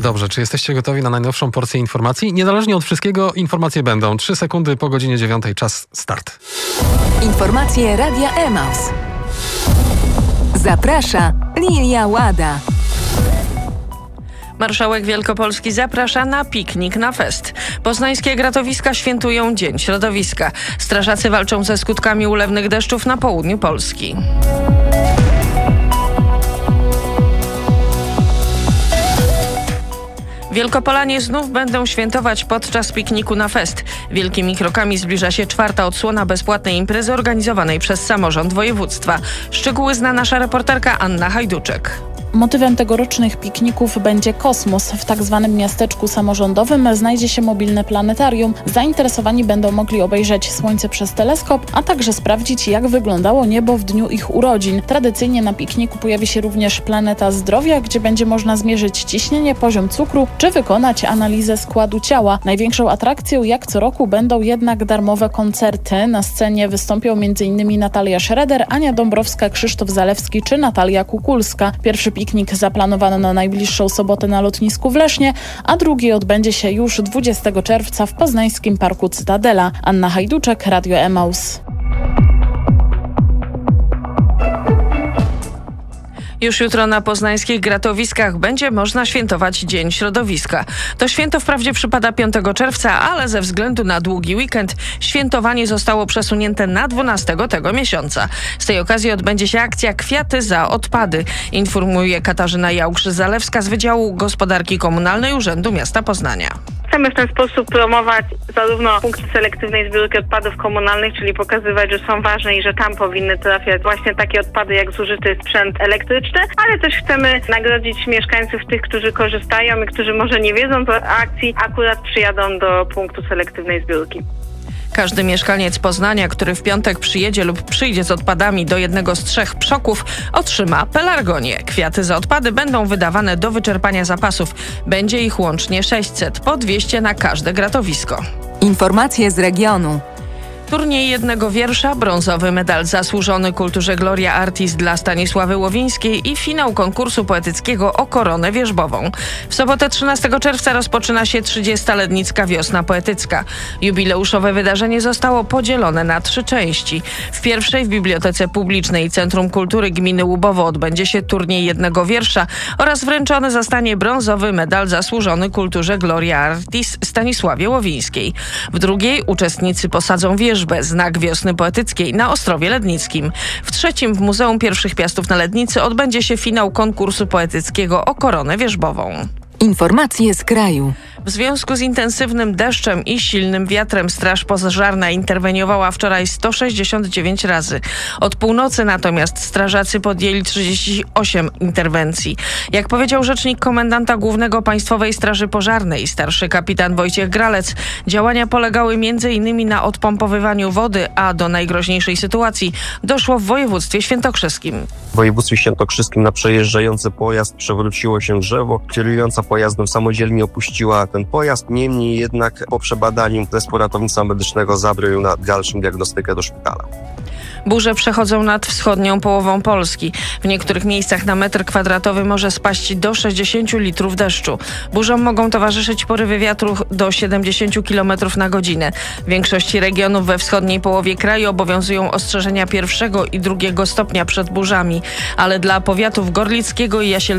Dobrze, czy jesteście gotowi na najnowszą porcję informacji? Niezależnie od wszystkiego, informacje będą. 3 sekundy po godzinie 9. Czas start. Informacje Radia Emaus. Zaprasza Lilia Łada. Marszałek Wielkopolski zaprasza na piknik na fest. Poznańskie gratowiska świętują Dzień Środowiska. Strażacy walczą ze skutkami ulewnych deszczów na południu Polski. Wielkopolanie znów będą świętować podczas pikniku na fest. Wielkimi krokami zbliża się 4. odsłona bezpłatnej imprezy organizowanej przez samorząd województwa. Szczegóły zna nasza reporterka Anna Hajduczek. Motywem tegorocznych pikników będzie kosmos. W tak zwanym miasteczku samorządowym znajdzie się mobilne planetarium. Zainteresowani będą mogli obejrzeć Słońce przez teleskop, a także sprawdzić, jak wyglądało niebo w dniu ich urodzin. Tradycyjnie na pikniku pojawi się również Planeta Zdrowia, gdzie będzie można zmierzyć ciśnienie, poziom cukru czy wykonać analizę składu ciała. Największą atrakcją, jak co roku, będą jednak darmowe koncerty. Na scenie wystąpią m.in. Natalia Schroeder, Ania Dąbrowska, Krzysztof Zalewski czy Natalia Kukulska. Pierwszy piknik zaplanowano na najbliższą sobotę na lotnisku w Lesznie, a drugi odbędzie się już 20 czerwca w poznańskim Parku Cytadela. Anna Hajduczek, Radio Emaus. Już jutro na poznańskich gratowiskach będzie można świętować Dzień Środowiska. To święto wprawdzie przypada 5 czerwca, ale ze względu na długi weekend świętowanie zostało przesunięte na 12 tego miesiąca. Z tej okazji odbędzie się akcja Kwiaty za odpady, informuje Katarzyna Jałkrzy-Zalewska z Wydziału Gospodarki Komunalnej Urzędu Miasta Poznania. Chcemy w ten sposób promować zarówno punkty selektywnej zbiórki odpadów komunalnych, czyli pokazywać, że są ważne i że tam powinny trafiać właśnie takie odpady jak zużyty sprzęt elektryczny, ale też chcemy nagrodzić mieszkańców, tych, którzy korzystają i którzy może nie wiedzą o akcji, akurat przyjadą do punktu selektywnej zbiórki. Każdy mieszkaniec Poznania, który w piątek przyjedzie lub przyjdzie z odpadami do jednego z 3 przoków, otrzyma pelargonię. Kwiaty za odpady będą wydawane do wyczerpania zapasów. Będzie ich łącznie 600, po 200 na każde gratowisko. Informacje z regionu. Turniej jednego wiersza, brązowy medal zasłużony kulturze Gloria Artis dla Stanisławy Łowińskiej i finał konkursu poetyckiego o koronę wierzbową. W sobotę 13 czerwca rozpoczyna się 30. Lednicka Wiosna Poetycka. Jubileuszowe wydarzenie zostało podzielone na 3 części. W pierwszej w Bibliotece Publicznej Centrum Kultury Gminy Łubowo odbędzie się turniej jednego wiersza oraz wręczony zostanie brązowy medal zasłużony kulturze Gloria Artis Stanisławie Łowińskiej. W drugiej uczestnicy posadzą wierzbę, znak wiosny poetyckiej na Ostrowie Lednickim. W trzecim w Muzeum Pierwszych Piastów na Lednicy odbędzie się finał konkursu poetyckiego o koronę wierzbową. Informacje z kraju. W związku z intensywnym deszczem i silnym wiatrem Straż Pożarna interweniowała wczoraj 169 razy. Od północy natomiast strażacy podjęli 38 interwencji. Jak powiedział rzecznik komendanta głównego Państwowej Straży Pożarnej, starszy kapitan Wojciech Gralec, działania polegały m.in. na odpompowywaniu wody, a do najgroźniejszej sytuacji doszło w województwie świętokrzyskim. W województwie świętokrzyskim na przejeżdżający pojazd przewróciło się drzewo. Kierująca pojazdem samodzielnie opuściła ten pojazd, niemniej jednak po przebadaniu zespół ratownictwa medycznego zabrał ją na dalszą diagnostykę do szpitala. Burze przechodzą nad wschodnią połową Polski. W niektórych miejscach na metr kwadratowy może spaść do 60 litrów deszczu. Burzom mogą towarzyszyć porywy wiatru do 70 km na godzinę. W większości regionów we wschodniej połowie kraju obowiązują ostrzeżenia 1. i 2. stopnia przed burzami, ale dla powiatów gorlickiego i jasielskiego